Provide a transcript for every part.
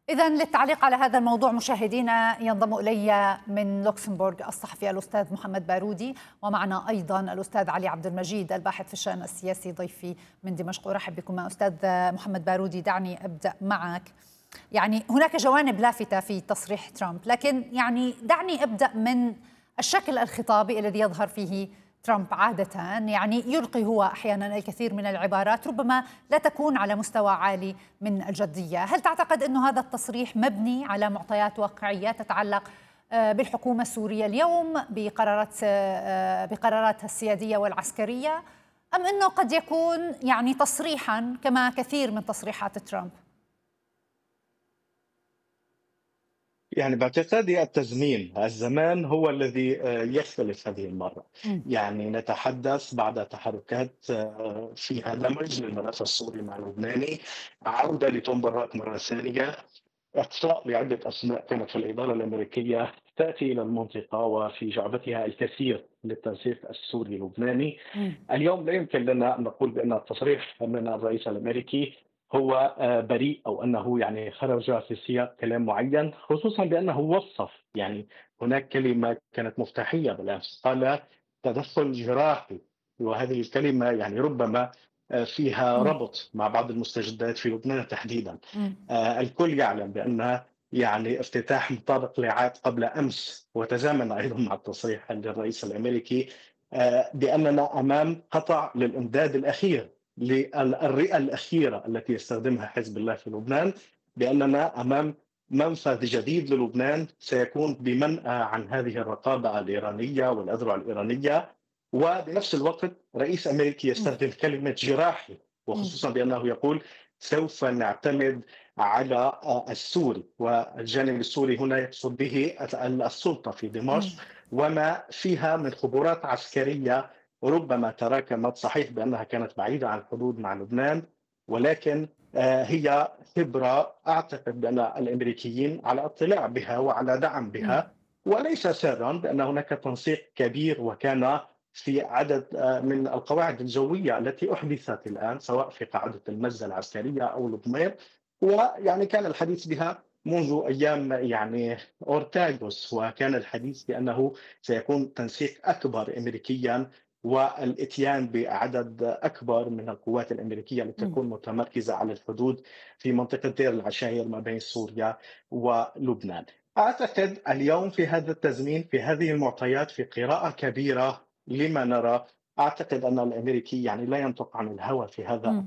إذا للتعليق على هذا الموضوع مشاهدينا ينضم إلي من لوكسمبورغ الصحفي الأستاذ محمد بارودي، ومعنا أيضا الأستاذ علي عبد المجيد الباحث في الشأن السياسي ضيفي من دمشق. أرحب بكم أستاذ محمد بارودي. دعني أبدأ معك. يعني هناك جوانب لافتة في تصريح ترامب، لكن يعني دعني أبدأ من الشكل الخطابي الذي يظهر فيه ترامب عادة. يعني يلقي هو أحيانا الكثير من العبارات ربما لا تكون على مستوى عالي من الجدية. هل تعتقد أن هذا التصريح مبني على معطيات واقعية تتعلق بالحكومة السورية اليوم، بقراراتها السيادية والعسكرية، أم أنه قد يكون يعني تصريحا كما كثير من تصريحات ترامب؟ يعني باعتقادي الزمان هو الذي يختلف هذه المرة. يعني نتحدث بعد تحركات فيها دمج للملف السوري مع اللبناني، عودة لتنبرات مرة ثانية، إقصاء لعدة أسماء كانت في الإدارة الأمريكية تأتي إلى المنطقة وفي جعبتها الكثير للتنسيق السوري اللبناني. اليوم لا يمكن لنا أن نقول بأن التصريح من الرئيس الأمريكي هو بريء أو أنه يعني خرج في سياق كلام معين، خصوصا بأنه وصف يعني هناك كلمة كانت مفتاحية بالأمس، قال تدخل جراحي، وهذه الكلمة يعني ربما فيها ربط مع بعض المستجدات في لبنان تحديدا. الكل يعلم بأن يعني افتتاح مطابق لعاد قبل أمس وتزامن أيضا مع التصريح للرئيس الأمريكي بأننا أمام قطع للإمداد الأخير للرئة الأخيرة التي يستخدمها حزب الله في لبنان، بأننا أمام منفذ جديد للبنان سيكون بمنأى عن هذه الرقابة الإيرانية والأذرع الإيرانية. وبنفس الوقت رئيس أمريكي يستخدم كلمة جراحي، وخصوصا بأنه يقول سوف نعتمد على السوري، والجانب السوري هنا يقصد به السلطة في دمشق وما فيها من خبرات عسكرية ربما تراكمت، صحيح بأنها كانت بعيدة عن الحدود مع لبنان، ولكن هي خبرة أعتقد بأن الأمريكيين على اطلاع بها وعلى دعم بها. وليس سرا بأن هناك تنسيق كبير وكان في عدد من القواعد الجوية التي أحدثت الآن سواء في قاعدة المزة العسكرية أو لبنان، ويعني كان الحديث بها منذ أيام يعني أورتاغوس، وكان الحديث بأنه سيكون تنسيق أكبر أمريكيا والاتيان بعدد أكبر من القوات الأمريكية التي تكون متمركزة على الحدود في منطقة دير العشائر ما بين سوريا ولبنان. أعتقد اليوم في هذا التزمين، في هذه المعطيات، في قراءة كبيرة لما نرى، أعتقد أن الأمريكي يعني لا ينطق عن الهوى في هذا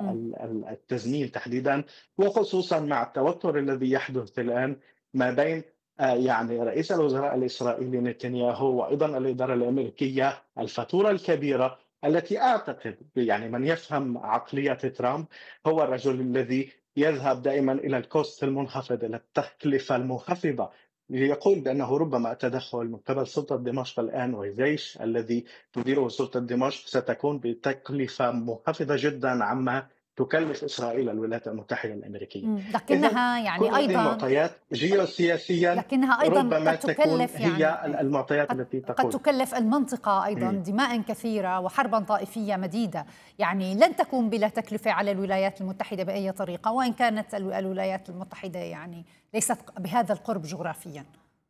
التزمين تحديدا، وخصوصا مع التوتر الذي يحدث الآن ما بين يعني رئيس الوزراء الإسرائيلي نتنياهو وأيضا الإدارة الأمريكية. الفاتورة الكبيرة التي أعتقد يعني من يفهم عقلية ترامب هو الرجل الذي يذهب دائما إلى الكوست المنخفض، إلى التكلفة المنخفضة، يقول بأنه ربما التدخل من قبل سلطة دمشق الآن والجيش الذي تديره سلطة دمشق ستكون بتكلفة منخفضة جدا عما تكلف إسرائيل الولايات المتحدة الأمريكية. إذن لكنها كل يعني هذه أيضا المعطيات جيوسياسيا لكنها أيضا ربما قد تكون تكلف، يعني هي المعطيات التي قد تقود. تكلف المنطقة أيضا دماء كثيرة وحربا طائفية مديدة. يعني لن تكون بلا تكلفة على الولايات المتحدة بأي طريقة، وإن كانت الولايات المتحدة يعني ليست بهذا القرب جغرافيا.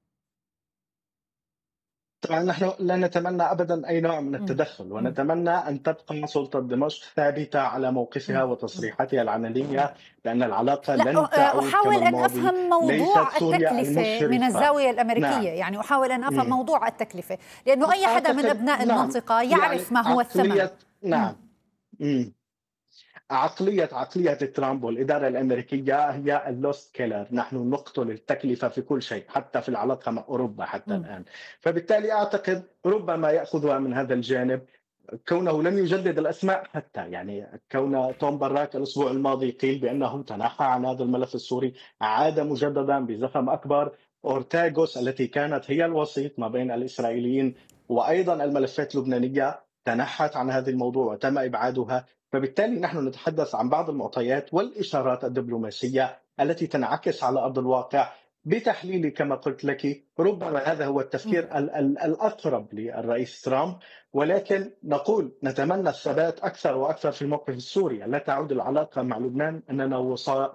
طبعا نحن لا نتمنى ابدا اي نوع من التدخل، ونتمنى ان تبقى سلطه دمشق ثابته على موقفها وتصريحاتها العلنيه بان العلاقه لا، لن تعود أحاول كما أن الماضي. أفهم ليست موضوع سوريا التكلفة من المشرفه. الزاوية الأمريكية. نعم. يعني أحاول أن أفهم مم. موضوع التكلفة، لأنه أي حدا من اعتقد أبناء نعم، المنطقة يعني يعرف ما هو الثمن. عقليه نعم. مم. عقلية ترامب والإدارة الأمريكية هي اللوست كيلر، نحن نقتل التكلفة في كل شيء حتى في العلاقة مع أوروبا حتى الآن. فبالتالي أعتقد ربما يأخذها من هذا الجانب، كونه لم يجدد الأسماء حتى، يعني كون توم براك الأسبوع الماضي قيل بأنه تنحى عن هذا الملف السوري، عاد مجددا بزخم أكبر. أورتاغوس التي كانت هي الوسيط ما بين الإسرائيليين وأيضا الملفات اللبنانية تنحت عن هذا الموضوع وتم إبعادها. فبالتالي نحن نتحدث عن بعض المعطيات والإشارات الدبلوماسية التي تنعكس على أرض الواقع. بتحليلي كما قلت لك ربما هذا هو التفكير الأقرب للرئيس ترامب، ولكن نقول نتمنى الثبات أكثر وأكثر في الموقف السوري، لا تعود العلاقة مع لبنان أننا